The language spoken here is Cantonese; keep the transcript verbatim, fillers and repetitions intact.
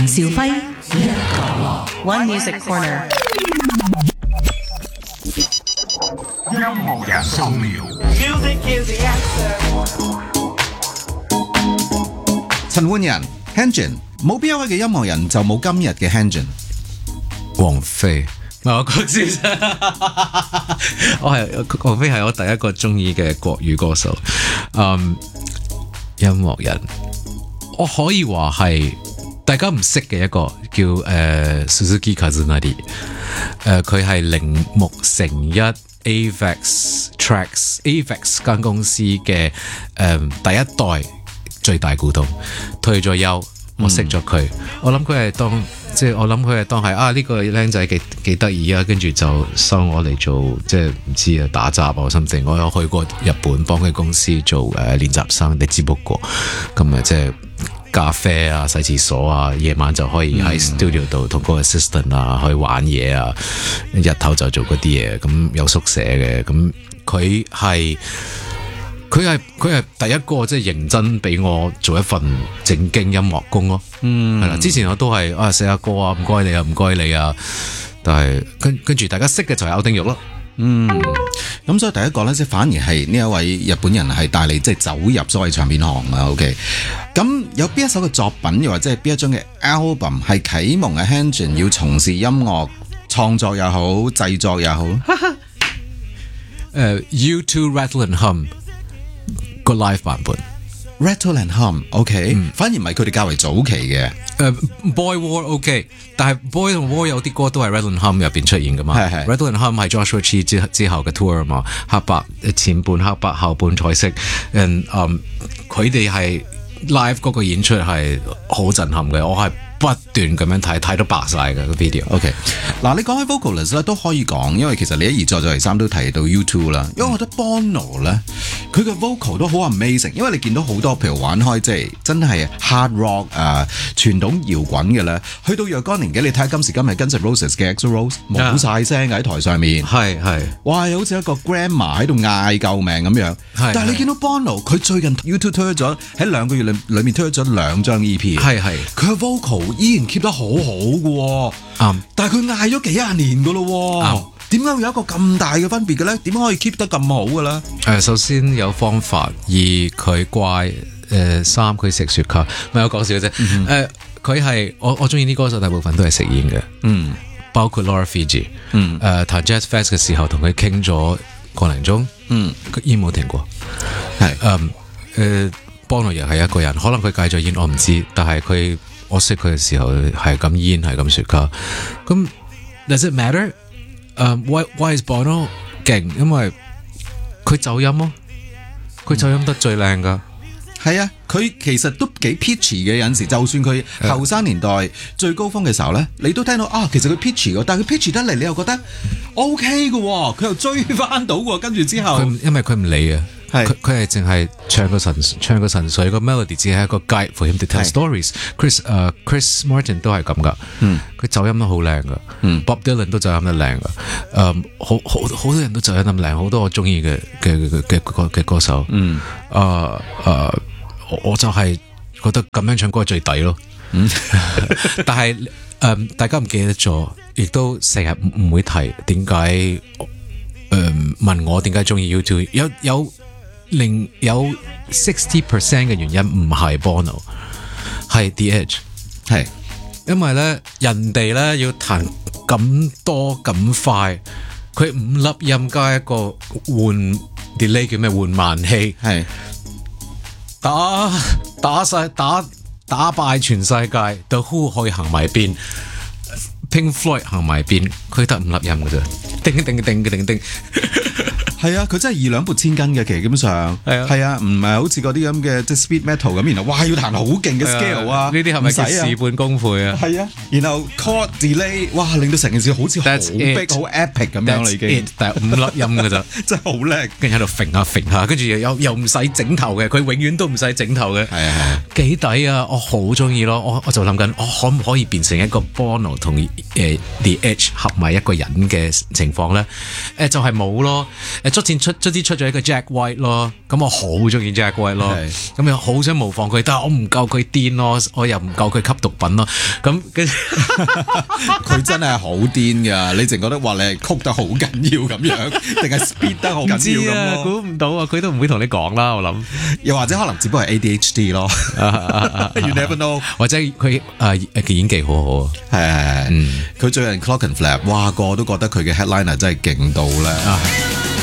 兆輝，One Music Corner。 音樂人素描。 陳奐仁 Hanjin 冇邊一位嘅音樂人就冇今日嘅 Hanjin。 王菲，我講先，我係王菲係我第一個中意嘅國語歌手。嗯，音樂人，我可以話係大家唔識嘅一個叫誒、呃、Suzuki Kazunari， 誒佢係鈴木誠一 Avex Tracks Avex 間公司嘅誒、呃、第一代最大股東，退咗休，我識咗佢，嗯、我諗佢係當即係我諗佢係當係啊呢、這個僆仔幾幾得意啊，跟住就收我嚟做即係唔知啊打雜啊甚至我有去過日本幫佢公司做誒、呃、練習生，你只不過咁啊即係。咖啡啊，洗廁所啊，夜晚就可以喺 studio 度同個 assistant 啊去玩嘢啊，日頭就做嗰啲嘢，咁有宿舍嘅，咁佢係佢係佢係第一個即係認真俾我做一份正經音樂工咯，嗯，係啦，之前我都係啊寫下歌啊，唔該你啊，唔該你啊，但係跟跟住大家識嘅就係歐丁玉咯。 嗯，咁所以第一個咧，即係反而係呢一位日本人係帶你即係走入所謂唱片行啊。OK，咁有邊一首嘅作品，又或者係邊一張嘅 album 係啟蒙嘅 Hanjin 要從事音樂創作又好，製作又好？誒、 uh, ，U two Rattle and Hum 個 live 版本 ，Rattle and Hum，OK，、okay? 嗯、反而唔係佢哋較為早期嘅。 誒、uh, Boy War OK， 但係 Boy 同 War 有啲歌都係 Rattle and Hum 入邊出現噶嘛。係係 Rattle and Hum 係 Joshua Tree 之之後嘅 tour 嘛，黑白前半黑白後半彩色，嗯嗯，佢哋係 live 嗰個演出係好震撼嘅，我係不斷咁樣睇，睇到白晒嘅個 video。 OK， 嗱你講起 vocalist 咧都可以講，因為其實你一而再再而三都提到 U two 啦，因為我覺得 Bono 咧佢嘅 vocal 都好 amazing， 因為你見到好多譬如玩開即係真係 hard rock 啊傳統搖滾嘅咧，去到若干年紀，你睇下今時今日 Guns N' Roses 嘅 Axl Rose 冇晒聲喺台上面， 係係， 哇好似一個 grandma 喺度嗌救命咁樣，但係你見到 Bono 佢最近 U two 推咗喺兩個月裏裏面推咗兩張 E P， 係係，佢嘅 vocal依然 keep 得好好嘅，啱、嗯，但係佢嗌咗幾廿年嘅咯，啱、嗯，點解會有一個咁大嘅分別嘅咧？點解可以 keep 得咁好嘅咧？誒、 呃，首先有方法，二佢怪，誒、呃、三佢食雪茄，唔係我講笑啫，誒、嗯，佢係、呃、我我中意啲歌手大部分都係食煙嘅，嗯，包括 Laura Fiji， 嗯，誒、呃、彈 Jazz Fest 嘅時候同佢傾咗個零鐘，嗯，佢煙冇停過，係，誒誒，Bono又係一個人，可能佢戒咗煙，我唔知，但係佢。我識佢嘅時候係咁煙係咁雪茄，咁 does it matter？ 誒、uh, why why is Bono 勁？因為佢走音咯，佢走音得最靚噶。 係啊，佢其實都幾 pitchy 嘅，有陣時就算佢後生年代最高峰嘅時候咧，你都聽到啊，其實佢 pitchy 嘅，但係佢 pitchy 得嚟，你又覺得 OK 嘅，佢又追翻到嘅，跟住之後， 因為佢唔理啊。佢佢係淨係唱個神唱個神髓個 melody， 只係一個 guide for him to tell stories。Chris 誒、uh, Chris Martin 都係咁噶，嗯，佢走音都好靚噶，嗯 ，Bob Dylan 都走音得靚噶，誒、um, 好好好多人都走音得靚，好多我中意嘅嘅嘅嘅嘅歌手，嗯，誒誒、uh, uh, 我我就係覺得咁樣唱歌係最抵咯，嗯，但係誒、um, 大家唔記得咗，亦都成日唔唔會提點解誒問我點解中意 U two 有有。另有 sixty percent 嘅原因唔係 Bono， 係 The Edge， 係因為咧人哋咧要彈咁多咁快，佢五粒音加一個換 delay 叫咩換慢器，係打打晒打打敗全世界 The Who 可以行埋邊 Pink Floyd 行埋邊，佢得五粒音嘅啫，叮叮叮叮叮。 係啊，佢真係二兩撥千斤嘅，其實基本上係啊，係啊，唔係好似嗰啲咁嘅即係 speed metal 咁，然後哇要彈好勁嘅 scale 啊， 呢啲係咪叫事半功倍啊？ 係啊，然後 chord delay， 哇令到成件事好似好 big 好 epic 咁樣啦已經， 但係五粒音㗎咋， 真係好叻， 跟住喺度揈下揈下，跟住又又唔使整頭嘅，佢永遠都唔使整頭嘅，係啊係啊，幾抵啊！我好中意咯，我我就諗緊，我可唔可以變成一個 Bono 同誒 The Edge 合埋一個人嘅情況咧？誒就係冇咯。 誒卒前出卒之出咗一個 Jack White 咯，咁我好中意 Jack White 咯，咁又好想模仿佢，但係我唔夠佢癲咯，我又唔夠佢吸毒品咯，咁跟住佢真係好癲㗎，你淨覺得話你係曲得好緊要咁樣，定係 speed 得好緊要唔知咁啊， 咯？ 估唔到啊，佢都唔會同你講啦，我諗， 又或者可能只不過係 A D H D 咯，You never know。 或者佢誒嘅演技好好啊， 係係係，佢最近 Clockenflap，哇個個都覺得佢嘅 headliner 真係勁到咧。